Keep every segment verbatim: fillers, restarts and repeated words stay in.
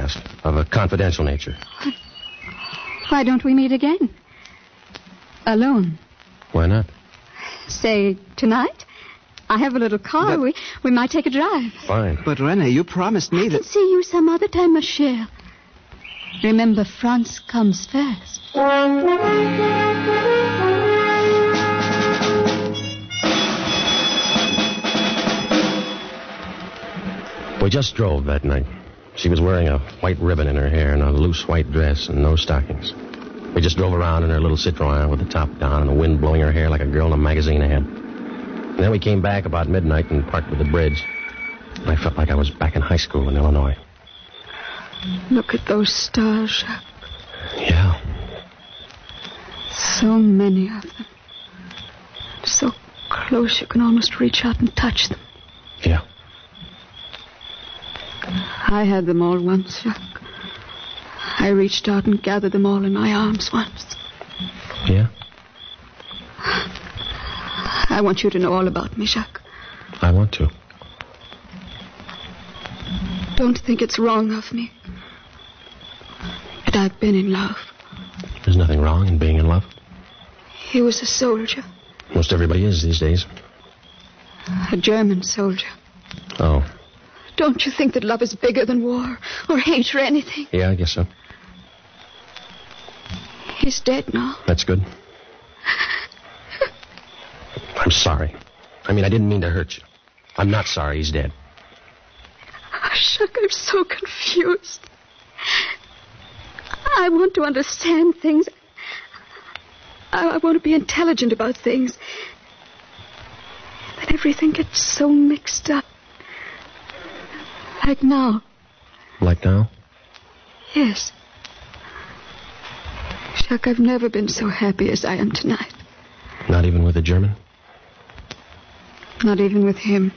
ask, of a confidential nature. Why don't we meet again? Alone. Why not? Say, tonight? I have a little car. But- We we might take a drive. Fine. But, Rene, you promised me I that... can see you some other time, ma chère. Remember, France comes first. We just drove that night. She was wearing a white ribbon in her hair and a loose white dress and no stockings. We just drove around in her little Citroën with the top down and the wind blowing her hair like a girl in a magazine ad. And then we came back about midnight and parked with the bridge. And I felt like I was back in high school in Illinois. Look at those stars, Jacques. Yeah. So many of them. So close you can almost reach out and touch them. Yeah. I had them all once, Jacques. I reached out and gathered them all in my arms once. Yeah? I want you to know all about me, Jacques. I want to. Don't think it's wrong of me. But I've been in love. There's nothing wrong in being in love. He was a soldier. Most everybody is these days. A German soldier. Oh. Don't you think that love is bigger than war or hate or anything? Yeah, I guess so. He's dead now. That's good. I'm sorry. I mean, I didn't mean to hurt you. I'm not sorry he's dead. Oh, Jacques, I'm so confused. I want to understand things. I, I want to be intelligent about things. But everything gets so mixed up. Like now. Like now? Yes. Jacques, I've never been so happy as I am tonight. Not even with a German? Not even with him.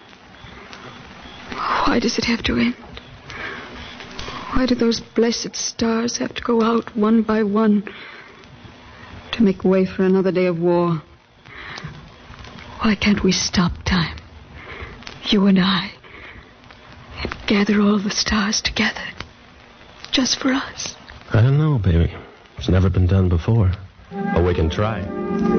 Why does it have to end? Why do those blessed stars have to go out one by one to make way for another day of war? Why can't we stop time? You and I. And gather all the stars together. Just for us. I don't know, baby. It's never been done before. But we can try.